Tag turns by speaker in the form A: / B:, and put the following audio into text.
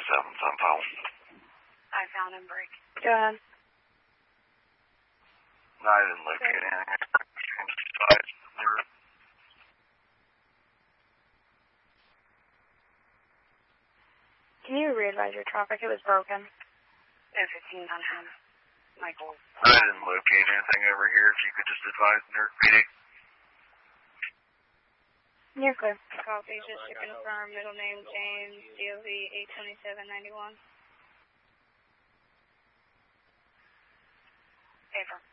A: 207's on phone.
B: I found him, break.
C: Go ahead.
A: No, I didn't locate anything.
C: Can you re-advise your traffic? It was broken.
B: 15 on him. Michael.
A: I didn't locate anything over here. If you could just advise Newark PD.
C: You're clear.
B: Copy, just to confirm, middle name James, DOV 82791. Paper.